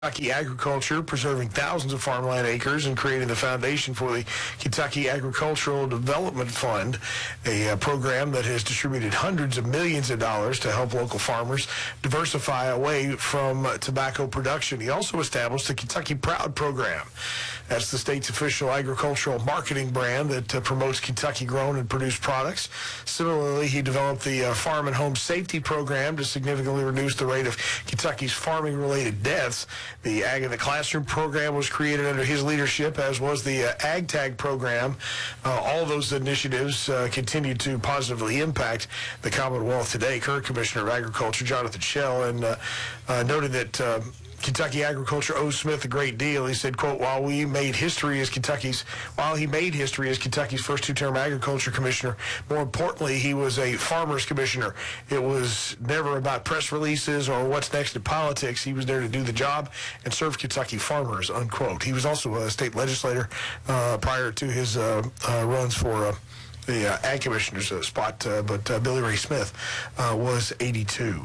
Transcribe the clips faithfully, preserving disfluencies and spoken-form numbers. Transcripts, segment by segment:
Kentucky agriculture, preserving thousands of farmland acres and creating the foundation for the Kentucky Agricultural Development Fund, a uh, program that has distributed hundreds of millions of dollars to help local farmers diversify away from uh, tobacco production. He also established the Kentucky Proud program. That's the state's official agricultural marketing brand that uh, promotes Kentucky-grown and produced products. Similarly, he developed the uh, Farm and Home Safety Program to significantly reduce the rate of Kentucky's farming-related deaths. The Ag in the Classroom program was created under his leadership, as was the uh, Ag Tag program. Uh, all of those initiatives uh, continue to positively impact the Commonwealth today. Current Commissioner of Agriculture, Jonathan Schell, and uh, uh, noted that uh, Kentucky agriculture owes Smith a great deal. He said, quote, while we made history as Kentucky's, while he made history as Kentucky's first two-term agriculture commissioner, more importantly, he was a farmer's commissioner. It was never about press releases or what's next in politics. He was there to do the job and serve Kentucky farmers, unquote. He was also a state legislator uh, prior to his uh, uh, runs for uh, the uh, ag commissioner's uh, spot, uh, but uh, Billy Ray Smith uh, was eighty-two.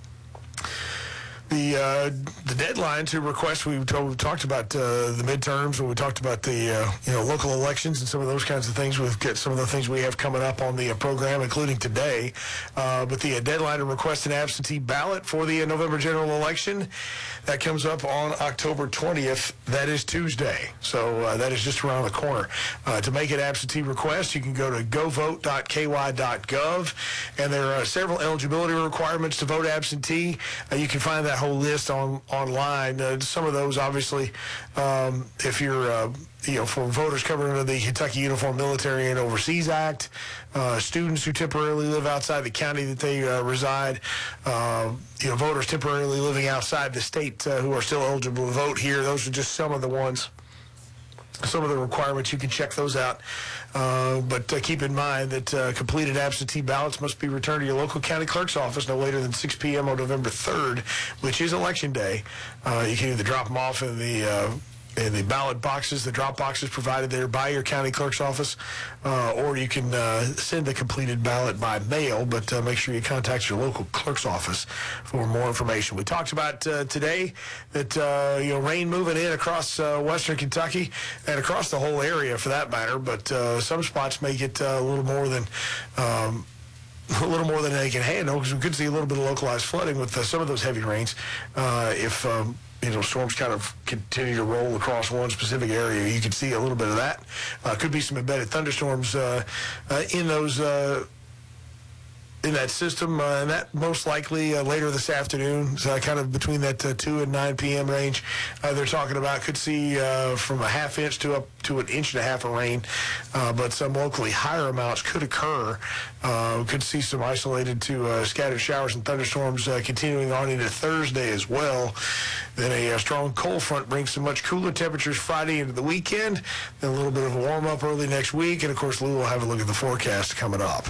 The uh, the deadline to request, we told, we talked about uh, the midterms, and we talked about the uh, you know local elections and some of those kinds of things. We've got some of the things we have coming up on the uh, program, including today. Uh, but the uh, deadline to request an absentee ballot for the uh, November general election, that comes up on October twentieth. That is Tuesday, so uh, that is just around the corner. Uh, to make an absentee request, you can go to go vote dot k y dot gov, and there are several eligibility requirements to vote absentee. Uh, you can find that whole list on online. Uh, some of those, obviously, um, if you're, uh, you know, for voters covered under the Kentucky Uniform Military and Overseas Act, uh, students who temporarily live outside the county that they uh, reside, uh, you know, voters temporarily living outside the state uh, who are still eligible to vote here. Those are just some of the ones. Some of the requirements, you can check those out. Uh, but uh, keep in mind that uh, completed absentee ballots must be returned to your local county clerk's office no later than six p.m. on November third, which is Election Day. Uh, you can either drop them off in the uh, in the ballot boxes, the drop boxes provided there by your county clerk's office, uh, or you can uh, send the completed ballot by mail, but uh, make sure you contact your local clerk's office for more information. We talked about uh, today that uh, you know rain moving in across uh, western Kentucky and across the whole area for that matter, but uh, some spots may get uh, a little more than um, a little more than they can handle, because we could see a little bit of localized flooding with uh, some of those heavy rains uh, if um, you know, storms kind of continue to roll across one specific area. You can see a little bit of that. Uh, could be some embedded thunderstorms uh, uh, in those uh, in that system, uh, and that most likely uh, later this afternoon, so kind of between that uh, two and nine p.m. range. Uh, they're talking about could see uh, from a half inch to up to an inch and a half of rain, uh, but some locally higher amounts could occur. Uh, could see some isolated to uh, scattered showers and thunderstorms uh, continuing on into Thursday as well. Then a, a strong cold front brings some much cooler temperatures Friday into the weekend. Then a little bit of a warm up early next week, and of course Lou will have a look at the forecast coming up.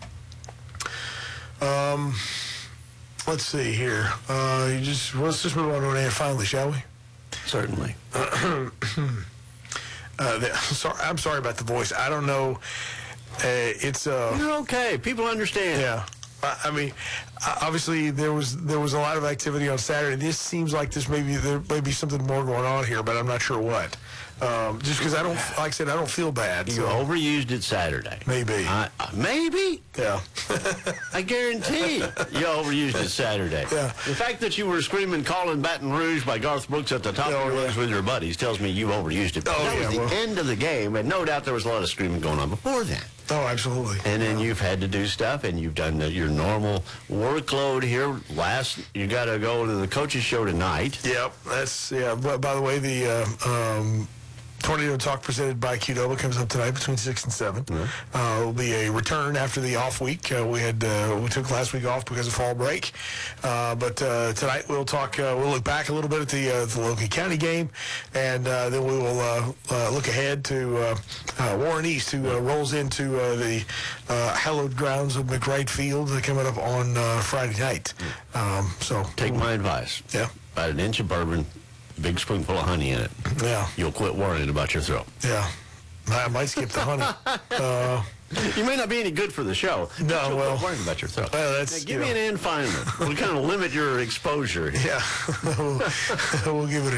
Um, let's see here. Uh, you just let's just move on to an end finally, shall we? Certainly. uh, the, sorry, I'm sorry about the voice. I don't know. Uh, it's uh. You're okay. People understand. Yeah. I mean, obviously there was there was a lot of activity on Saturday. This seems like this maybe there may be something more going on here, but I'm not sure what. Um, just because I don't, like I said, I don't feel bad. You so. overused it Saturday. Maybe. I, uh, maybe. Yeah. I guarantee you overused it Saturday. Yeah. The fact that you were screaming "Calling Baton Rouge" by Garth Brooks at the top oh, of your yeah. lungs with your buddies tells me you overused it. But oh, that yeah, was the well. end of the game, and no doubt there was a lot of screaming going on before that. Oh, absolutely. And then yeah. you've had to do stuff, and you've done the, your normal workload here. Last, you got to go to the coaches show tonight. Yep, that's yeah. But by the way, the uh, um, Tornado Talk presented by Qdoba comes up tonight between six and seven. Mm-hmm. Uh, it will be a return after the off week. Uh, we had uh, we took last week off because of fall break, uh, but uh, tonight we'll talk. Uh, we'll look back a little bit at the uh, the Logan County game, and uh, then we will uh, uh, look ahead to uh, uh, Warren East, who uh, rolls into uh, the uh, hallowed grounds of McWright Field uh, coming up on uh, Friday night. Mm-hmm. Um, so take my advice. Yeah, about an inch of bourbon. Big spoonful of honey in it. Yeah. You'll quit worrying about your throat. Yeah. I might skip the honey. Uh, You may not be any good for the show. No, You'll well, quit worrying about your throat. well, that's, Now, give you me know. an end finally. We'll kind of limit your exposure here. Yeah, we'll, we'll give it a